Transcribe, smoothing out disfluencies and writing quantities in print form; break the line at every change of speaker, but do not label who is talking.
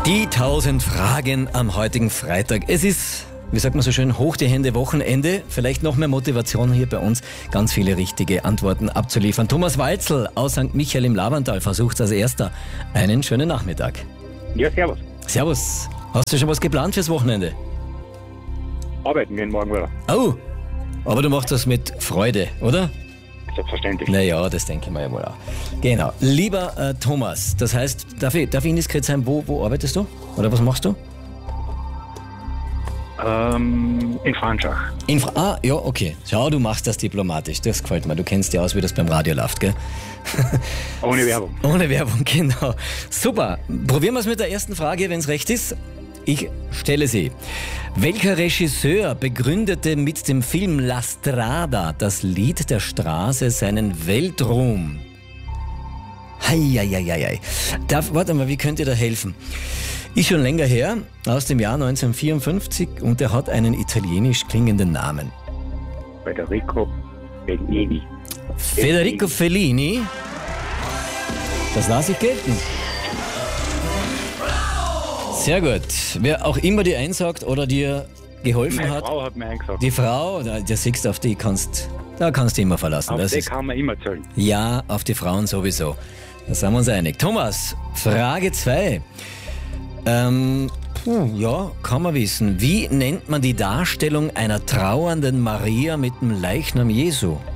Die 1000 Fragen am heutigen Freitag. Es ist, wie sagt man so schön, hoch die Hände, Wochenende. Vielleicht noch mehr Motivation hier bei uns, ganz viele richtige Antworten abzuliefern. Thomas Walzl aus St. Michael im Lavantal versucht als Erster. Einen schönen Nachmittag.
Ja, servus.
Servus. Hast du schon was geplant fürs Wochenende?
Arbeiten gehen morgen wieder.
Oh, aber du machst das mit Freude, oder?
Selbstverständlich.
Naja, das denke ich mir ja wohl auch. Genau. Lieber Thomas, das heißt, darf ich indiskret sein, wo arbeitest du? Oder was machst du?
In Franschach.
Ja, okay. Schau, du machst das diplomatisch. Das gefällt mir. Du kennst ja aus, wie das beim Radio läuft, gell?
Ohne Werbung.
Ohne Werbung, genau. Super. Probieren wir es mit der ersten Frage, wenn es recht ist. Ich stelle sie. Welcher Regisseur begründete mit dem Film La Strada, das Lied der Straße, seinen Weltruhm? Heieieiei. Warte mal, wie könnt ihr da helfen? Ist schon länger her, aus dem Jahr 1954, und er hat einen italienisch klingenden Namen.
Federico Fellini.
Federico Fellini? Das lasse ich gelten. Sehr gut. Wer auch immer dir einsagt oder dir geholfen
Meine
hat.
Frau hat mir eingesagt.
Die Frau, der siehst, auf die kannst du immer verlassen.
Auf
Das
die
ist,
kann man immer zählen.
ja, auf die Frauen sowieso. Da sind wir uns einig. Thomas, Frage 2. Ja, kann man wissen. Wie nennt man die Darstellung einer trauernden Maria mit dem Leichnam Jesu?